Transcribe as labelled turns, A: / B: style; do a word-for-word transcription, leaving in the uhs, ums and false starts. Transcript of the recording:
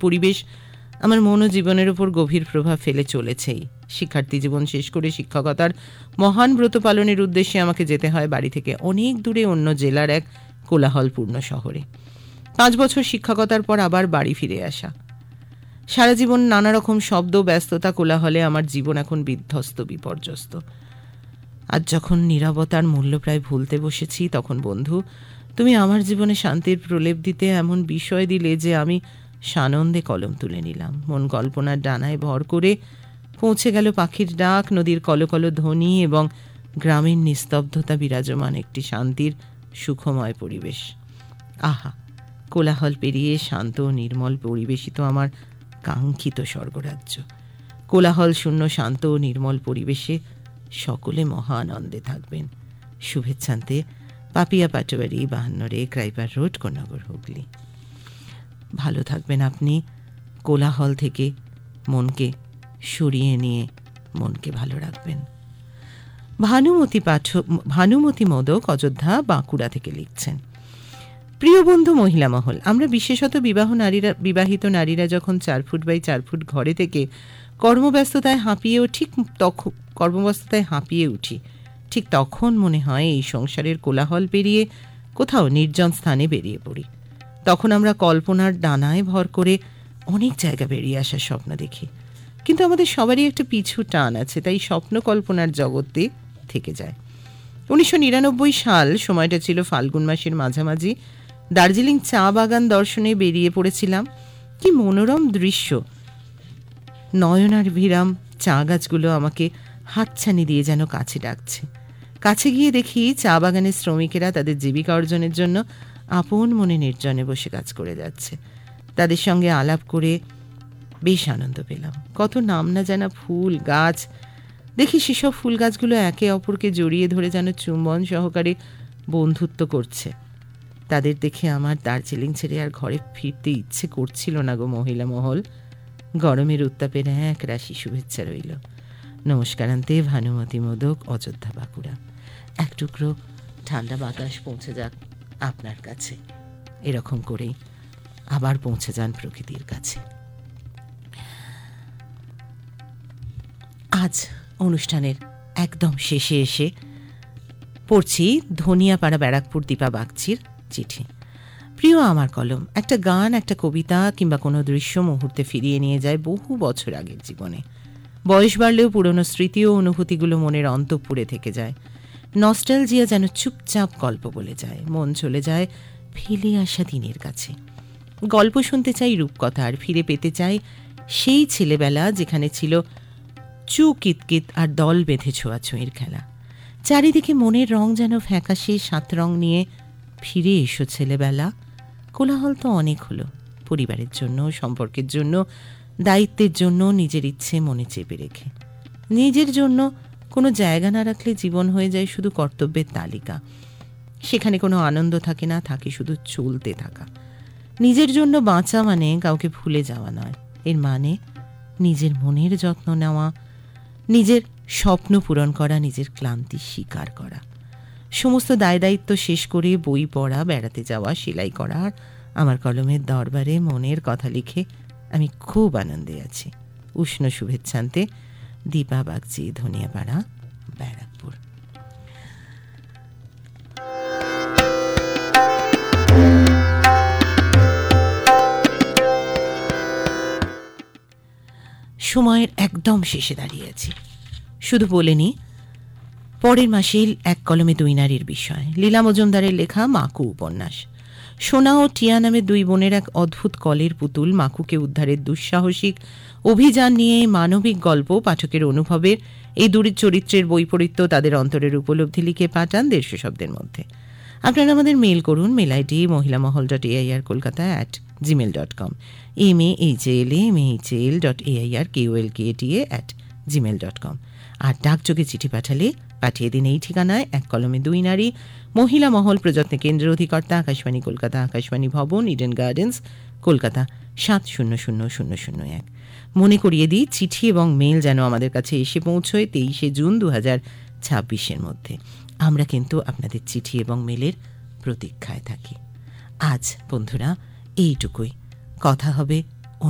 A: পরিবেশ আমার মন ও জীবনের উপর গভীর প্রভাব ফেলে চলেছেই। শিক্ষার্থী জীবন শেষ করে শিক্ষকতার মহান ব্রত পালনের উদ্দেশ্যে আমাকে যেতে হয় বাড়ি থেকে অনেক দূরে, অন্য জেলার এক কোলাহলপূর্ণ শহরে। পাঁচ বছর শিক্ষকতার পর আবার বাড়ি ফিরে আসা। সারা জীবন নানা রকম শব্দ, ব্যস্ততা, কোলাহলে আমার জীবন এখন বিধ্বস্ত, বিপর্যস্ত। আজ যখন নীরবতার মূল্য প্রায় ভুলতে বসেছি, তখন বন্ধু তুমি আমার জীবনে শান্তির প্রলেপ দিতে এমন বিষয় দিলে যে আমি সানন্দে কলম তুলে নিলাম। মন কল্পনার ডানায় ভর করে পৌঁছে গেল পাখির ডাক, নদীর কলকল ধ্বনি এবং গ্রামের নিস্তব্ধতা বিরাজমান একটি শান্তির সুখময় পরিবেশ। আহা, কোলাহল পেরিয়ে শান্ত ও নির্মল পরিবেশিত আমার কাঙ্ক্ষিত স্বর্গরাজ্য। কোলাহল শূন্য শান্ত ও নির্মল পরিবেশে সকলে মহা আনন্দে থাকবেন। শুভেচ্ছান্তে, পাপিয়া পাটোয়ারি, বাহান্ন রে, ক্রাইপার রোড, কোন্নগর, হুগলি। ভালো থাকবেন আপনি। কোলাহল থেকে মনকে সরিয়ে নিয়ে মনকে ভালো রাখবেন। ভানুমতি পাঠক ভানুমতি মোদক অযোধ্যা, বাঁকুড়া থেকে লিখছেন, প্রিয় বন্ধু মহিলা মহল, আমরা বিশেষত বিবাহ নারীরা বিবাহিত নারীরা যখন চার ফুট বাই চার ফুট ঘরে থেকে কর্মব্যস্ততায় হাঁপিয়েও ঠিক তখন কর্মব্যস্ততায় হাঁপিয়ে উঠি ঠিক তখন মনে হয় এই সংসারের কোলাহল পেরিয়ে কোথাও নির্জন স্থানে বেরিয়ে পড়ি। তখন আমরা কল্পনার ডানায় ভর করে অনেক জায়গা বেরিয়ে আসার স্বপ্ন দেখি, কিন্তু আমাদের সবারই একটা পিছু টান আছে, তাই স্বপ্ন কল্পনার জগতে থেকে যায়। উনিশশো নিরানব্বই সাল, সময়টা ছিল ফাল্গুন মাসের মাঝামাঝি। দার্জিলিং চা বাগান দর্শনে বেরিয়ে পড়েছিলাম। কি মনোরম দৃশ্য! নয়নার বিরাম চা গাছগুলো আমাকে হাতছানি দিয়ে যেন কাছে ডাকছে। কাছে গিয়ে দেখি চা বাগানের শ্রমিকেরা তাদের জীবিকা অর্জনের জন্য আপন মনে নির্জনে বসে কাজ করে যাচ্ছে। তাদের সঙ্গে আলাপ করে বেশ আনন্দ পেলাম। কত নাম না জানা ফুল গাছ দেখি, সেসব ফুল গাছগুলো একে অপরকে জড়িয়ে ধরে যেন চুম্বন সহকারে বন্ধুত্ব করছে। তাদের দেখে আমার দার্জিলিং ছেড়ে আর ঘরে ফিরতে ইচ্ছে করছিল না গো মহিলা মহল। গরমের উত্তাপের এক রাশি শুভেচ্ছা রইল। নমস্কারান্তে, ভানুমতি মোদক, অযোধ্যা, বাঁকুড়া। এক টুকরো ঠান্ডা বাতাস পৌঁছে যাক আপনার কাছে, এরকম করেই আবার পৌঁছে যান প্রকৃতির কাছে। আজ অনুষ্ঠানের একদম শেষে এসে পড়ছি ধনিয়াপাড়া ব্যারাকপুর দীপা বাগচির চিঠি। প্রিয় আমার কলম, একটা গান, একটা কবিতা কিংবা কোনো দৃশ্য মুহূর্তে ফিরিয়ে নিয়ে যায় বহু বছর আগের জীবনে। বয়স বাড়লেও পুরনো স্মৃতি ও অনুভূতিগুলো মনের অন্তঃপুরে থেকে যায়। নস্টালজিয়া যেন চুপচাপ গল্প বলে যায়। মন চলে যায় ফেলে আসা দিনের কাছে। গল্প শুনতে চাই রূপকথা, আর ফিরে পেতে চাই সেই ছেলেবেলা যেখানে ছিল চু কিতকিত আর দল বেঁধে ছোঁয়াছুঁয়ের খেলা। চারিদিকে মনের রং যেন ফ্যাকাশে সাত রং নিয়ে ফিরে এসো ছেলেবেলা। কোলাহল তো অনেক হলো, পরিবারের জন্য, সম্পর্কের জন্য, দায়িত্বের জন্য, নিজের ইচ্ছে মনে চেপে রেখে। নিজের জন্য কোনো জায়গা না রাখলে জীবন হয়ে যায় শুধু কর্তব্যের তালিকা। সেখানে কোনো আনন্দ থাকে না, থাকে শুধু চলতে থাকা। নিজের জন্য বাঁচা মানে কাউকে ভুলে যাওয়া নয়, এর মানে নিজের মনের যত্ন নেওয়া, নিজের স্বপ্ন পূরণ করা, নিজের ক্লান্তি স্বীকার করা। সমস্ত দায় দায়িত্ব শেষ করে বই পড়া, বেড়াতে যাওয়া, সেলাই করা, আর আমার কলমের দরবারে মনের কথা লিখে আমি খুব আনন্দে আছি। উষ্ণ শুভেচ্ছান্তে, দীপা বাগচি, ধনিয়াপাড়া, ব্যারাকপুর। সময়ের একদম শেষে দাঁড়িয়ে আছি। শুধু বলেনি, পরের মাসেই এক কলমে দুই নারীর বিষয়। লীলা মজুমদারের লেখা মাকু উপন্যাস। সোনা ও টিয়া নামে দুই বোনের এক অদ্ভুত কলের পুতুল মাকুকে উদ্ধারের দুঃসাহসিক অভিযান নিয়ে মানবিক গল্প পাঠকের অনুভবের এই দুই চরিত্রের বৈপরীত্য তাদের অন্তরের উপলব্ধি লিখে পাঠান দেড়শো শব্দের মধ্যে। আপনারা আমাদের মেল করুন। মেল আইডি মহিলা মহল dot AIR Kolkata at Gmail dot com, M A H L M H L dot AIR কেওএল K T A at Gmail dot com. আর ডাকযোগে চিঠি পাঠালে পাঠিয়ে দিন এই ঠিকানায়, এক কলমে দুই নারী, মহিলা মহল, প্রযত্নে কেন্দ্রের অধিকর্তা, আকাশবাণী কলকাতা, আকাশবাণী ভবন, ইডেন গার্ডেন্স, কলকাতা সাত শূন্য শূন্য শূন্য শূন্য এক। মনে করিয়ে দিই, চিঠি এবং মেল যেন আমাদের কাছে এসে পৌঁছয় তেইশে জুন দু হাজার ছাব্বিশের মধ্যে। আমরা কিন্তু আপনাদের চিঠি এবং মেলের প্রতীক্ষায় থাকি। আজ বন্ধুরা এইটুকুই। কথা হবে